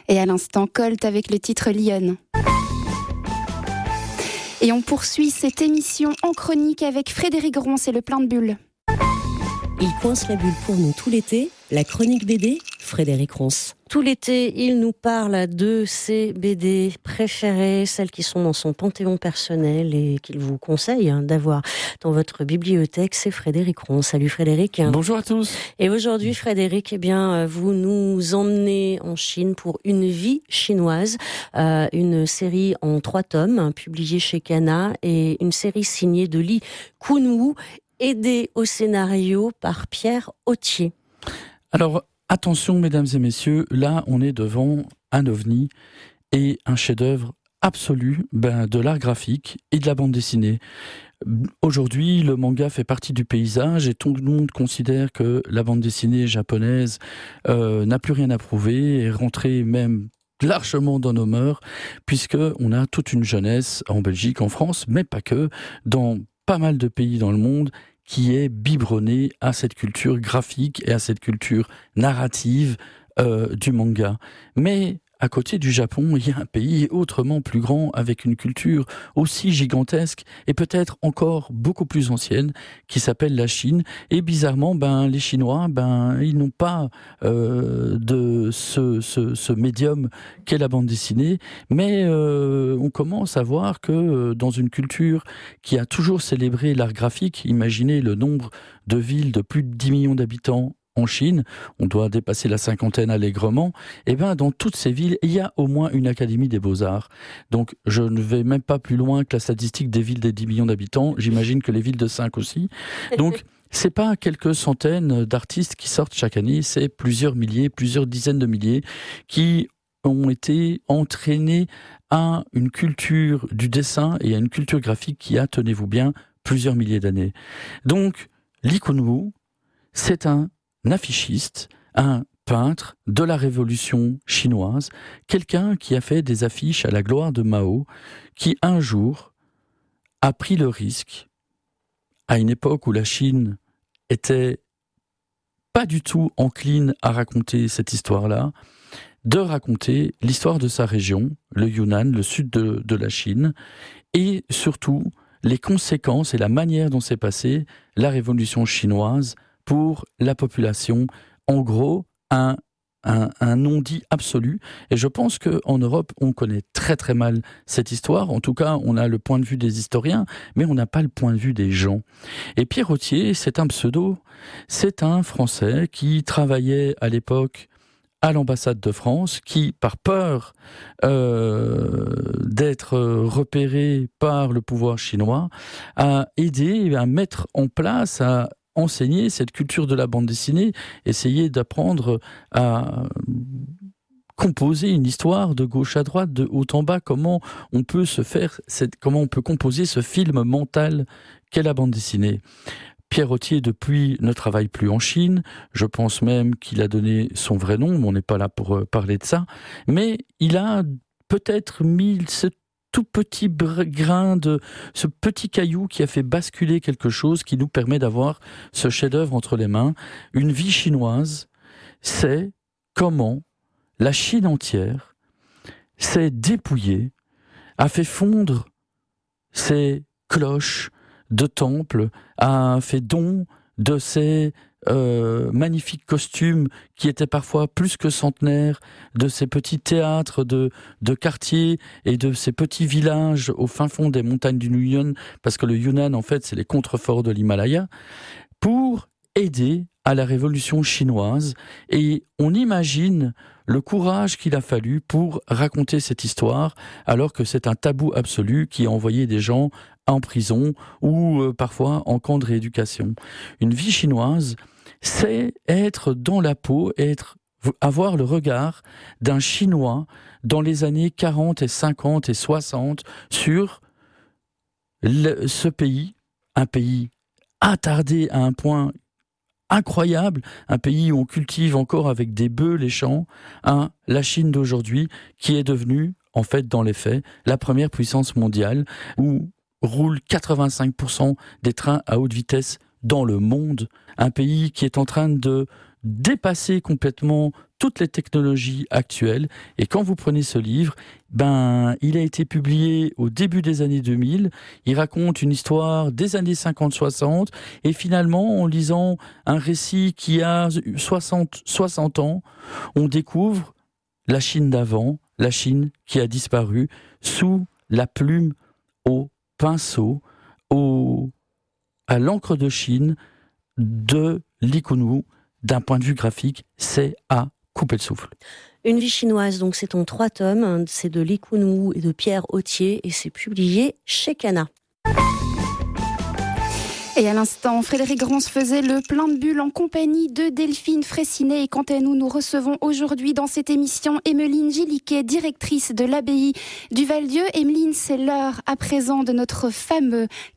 Et à l'instant, Colt avec le titre Lyon. Et on poursuit cette émission en chronique avec Frédéric Ronce et le plein de bulles. Il coince la bulle pour nous tout l'été, la chronique BD, Frédéric Ronce. Tout l'été, il nous parle de ses BD préférées, celles qui sont dans son panthéon personnel et qu'il vous conseille d'avoir dans votre bibliothèque. C'est Frédéric Ronce. Salut Frédéric. Bonjour à tous. Et aujourd'hui, Frédéric, vous nous emmenez en Chine pour Une vie chinoise, une série en 3 tomes, publiée chez Kana, et une série signée de Li Kunwu, aidé au scénario par Pierre Authier. Alors, attention mesdames et messieurs, là on est devant un ovni et un chef-d'œuvre absolu de l'art graphique et de la bande dessinée. Aujourd'hui, le manga fait partie du paysage et tout le monde considère que la bande dessinée japonaise n'a plus rien à prouver et est rentrée même largement dans nos mœurs, puisque on a toute une jeunesse en Belgique, en France, mais pas que, dans pas mal de pays dans le monde, qui est biberonné à cette culture graphique et à cette culture narrative du manga. Mais à côté du Japon, il y a un pays autrement plus grand, avec une culture aussi gigantesque et peut-être encore beaucoup plus ancienne, qui s'appelle la Chine. Et bizarrement, les Chinois, ils n'ont pas de ce médium qu'est la bande dessinée, mais on commence à voir que dans une culture qui a toujours célébré l'art graphique, imaginez le nombre de villes de plus de 10 millions d'habitants en Chine, on doit dépasser la 50aine allègrement, et dans toutes ces villes, il y a au moins une académie des beaux-arts. Donc je ne vais même pas plus loin que la statistique des villes des 10 millions d'habitants, j'imagine que les villes de 5 aussi. Donc c'est pas quelques centaines d'artistes qui sortent chaque année, c'est plusieurs milliers, plusieurs dizaines de milliers qui ont été entraînés à une culture du dessin et à une culture graphique qui a, tenez-vous bien, plusieurs milliers d'années. Donc Li Kunwu, c'est un affichiste, un peintre de la révolution chinoise, quelqu'un qui a fait des affiches à la gloire de Mao, qui un jour a pris le risque, à une époque où la Chine était pas du tout encline à raconter cette histoire-là, de raconter l'histoire de sa région, le Yunnan, le sud de la Chine, et surtout les conséquences et la manière dont s'est passée la révolution chinoise pour la population. En gros, un non-dit absolu. Et je pense qu'en Europe, on connaît très très mal cette histoire. En tout cas, on a le point de vue des historiens, mais on n'a pas le point de vue des gens. Et Pierre Authier, c'est un pseudo. C'est un Français qui travaillait à l'époque à l'ambassade de France, qui, par peur d'être repéré par le pouvoir chinois, a aidé à mettre en place, à enseigner cette culture de la bande dessinée, essayer d'apprendre à composer une histoire de gauche à droite, de haut en bas, comment on peut composer ce film mental qu'est la bande dessinée. Pierre Authier, depuis, ne travaille plus en Chine. Je pense même qu'il a donné son vrai nom, mais on n'est pas là pour parler de ça. Mais il a peut-être mis ce tout petit grain ce petit caillou qui a fait basculer quelque chose qui nous permet d'avoir ce chef-d'œuvre entre les mains. Une vie chinoise, c'est comment la Chine entière s'est dépouillée, a fait fondre ses cloches de temples, a fait don de ses magnifiques costumes qui étaient parfois plus que centenaires, de ces petits théâtres de quartier et de ces petits villages au fin fond des montagnes du Yunnan, parce que le Yunnan, en fait, c'est les contreforts de l'Himalaya, pour aider à la révolution chinoise. Et on imagine le courage qu'il a fallu pour raconter cette histoire, alors que c'est un tabou absolu qui a envoyé des gens en prison ou parfois en camp de rééducation. Une vie chinoise, c'est être dans la peau, avoir le regard d'un Chinois dans les années 40 et 50 et 60 sur ce pays, un pays attardé à un point incroyable, un pays où on cultive encore avec des bœufs les champs, la Chine d'aujourd'hui qui est devenue, en fait, dans les faits, la première puissance mondiale, où roulent 85% des trains à haute vitesse dans le monde, un pays qui est en train de dépasser complètement toutes les technologies actuelles. Et quand vous prenez ce livre, il a été publié au début des années 2000. Il raconte une histoire des années 50-60. Et finalement, en lisant un récit qui a 60 ans, on découvre la Chine d'avant, la Chine qui a disparu sous la plume au pinceau, à l'encre de Chine de Li Kunwu. D'un point de vue graphique, c'est à couper le souffle. Une vie chinoise, donc c'est en 3 tomes, c'est de Li Kunwu et de Pierre Authier et c'est publié chez Kana. Et à l'instant, Frédéric Ronce faisait le plein de bulles en compagnie de Delphine Fraissinet. Et quant à nous, nous recevons aujourd'hui dans cette émission Emmeline Gilliquet, directrice de l'abbaye du Val-Dieu. Emmeline, c'est l'heure à présent de notre fameux